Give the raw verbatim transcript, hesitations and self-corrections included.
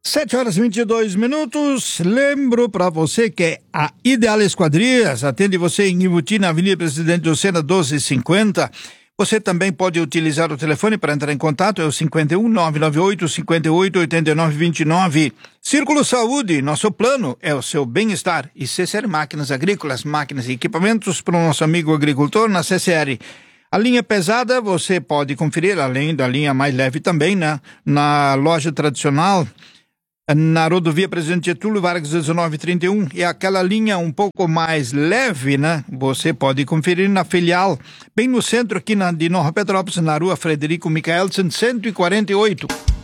sete horas e vinte e dois minutos. Lembro para você que a Ideal Esquadrias atende você em Ivuti, na Avenida Presidente Lucena doze cinquenta. Você também pode utilizar o telefone para entrar em contato, é o cinquenta e um, nove nove oito, cinquenta e oito, oitenta e nove vinte e nove. Círculo Saúde, nosso plano é o seu bem-estar. E C C R Máquinas Agrícolas, máquinas e equipamentos para o nosso amigo agricultor na C C R. A linha pesada você pode conferir, além da linha mais leve também, né? Na loja tradicional, na rodovia Presidente Getúlio Vargas dezenove trinta e um, e aquela linha um pouco mais leve, né? Você pode conferir na filial, bem no centro aqui na, de Nova Petrópolis, na rua Frederico Michaelsen, cento e quarenta e oito.